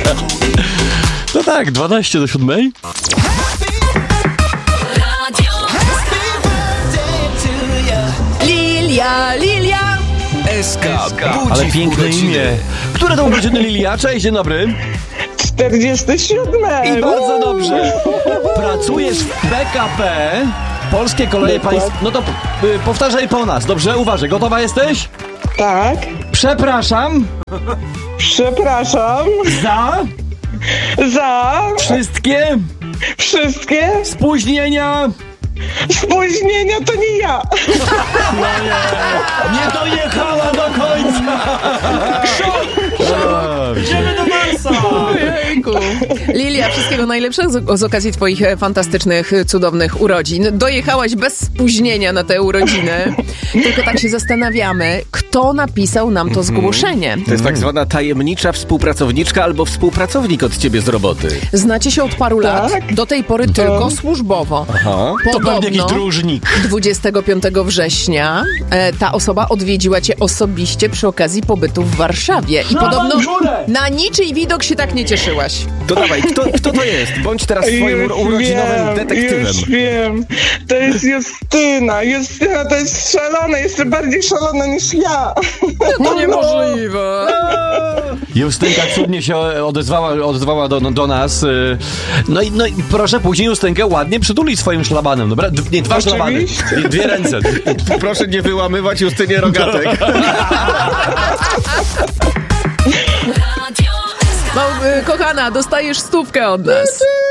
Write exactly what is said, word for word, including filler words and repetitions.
No tak, dwanaście do siódmej. Lilia, Lilia. S K budzi Ale w piękne urodziny. imię. Które to urodziny Lilia? Cześć, dzień dobry. czterdzieste siódme. I bardzo dobrze. Pracujesz w P K P, Polskie Koleje Państw... No to y, powtarzaj po nas, dobrze? Uważaj, gotowa jesteś? Tak. Przepraszam Przepraszam za za wszystkie wszystkie spóźnienia. spóźnienia, to nie ja. Nie dojechała do końca. Idziemy do Marsa. Ojejku. Lilia, wszystkiego najlepszego z, z okazji twoich e, fantastycznych, cudownych urodzin. Dojechałaś bez spóźnienia na te urodziny. Tylko tak się zastanawiamy, kto napisał nam to zgłoszenie. To jest tak zwana tajemnicza współpracowniczka albo współpracownik od ciebie z roboty. Znacie się od paru lat, Tak. do tej pory tylko służbowo. Aha. To pewnie jakiś Podobno dróżnik. dwudziestego piątego września e, ta osoba odwiedziła cię osobiście przy okazji pobytu w Warszawie. I podobno na niczyj widok się tak nie cieszyłaś. To dawaj, kto, kto to jest? Bądź teraz swoim Już urodzinowym wiem, detektywem. Już wiem. To jest Justyna. Justyna to jest szalona, jeszcze bardziej szalona niż ja. To niemożliwe. Justynka cudnie się odezwała, odezwała do, do nas. y, No i, no i proszę później Justynkę ładnie przytulić swoim szlabanem, dobra? D- Nie, dwa szlabany. Oczywiście. Dwie- Dwie ręce. Proszę nie wyłamywać Justynie rogatek. No, y, kochana, dostajesz stówkę od nas.